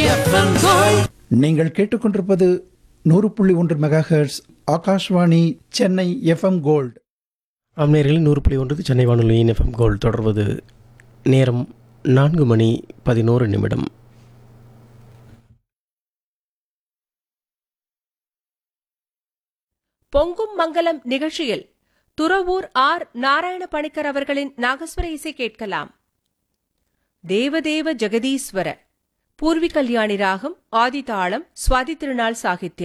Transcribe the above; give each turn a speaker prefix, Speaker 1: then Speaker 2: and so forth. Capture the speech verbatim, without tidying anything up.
Speaker 1: FM gold.
Speaker 2: நீங்கள் கேட்டுக்கொண்டிருப்பது நூறு புள்ளி ஒன்று mega hertz Akashvani Chennai FM gold.
Speaker 3: அம்நேரில் நூறு புள்ளி ஒன்று சென்னை வானொலியின் எஃப்எம் கோல்ட் தொடர்வது. நேரம் நான்கு மணி பதினோரு நிமிடம்.
Speaker 4: பொங்கும் மங்கலம் நிகழ்ச்சியில் துறவூர் ஆர் நாராயண பணிக்கர் அவர்களின் நாகஸ்வர இசை கேட்கலாம். தேவதேவ ஜெகதீஸ்வர பூர்வி கல்யாணி ராகம், ஆதிதாளம், சுவாதி திருநாள் சாகித்யம்.